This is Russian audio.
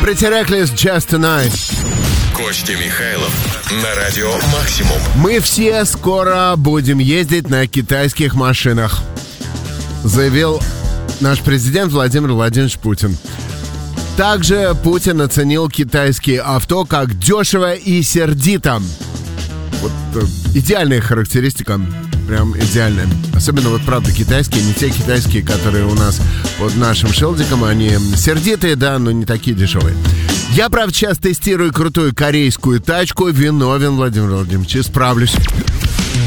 Pretty Reckless, Just Tonight. Костя Михайлов на радио Максимум. Мы все скоро будем ездить на китайских машинах, заявил наш президент Владимир Владимирович Путин. Также Путин оценил китайские авто как дешево и сердито. Вот идеальная характеристика. Прям идеальная. Особенно вот, правда, китайские, не те китайские, которые у нас под нашим шилдиком. Они сердитые, да, но не такие дешевые. Я, правда, сейчас тестирую крутую корейскую тачку. Виновен, Владимир Владимирович, справлюсь.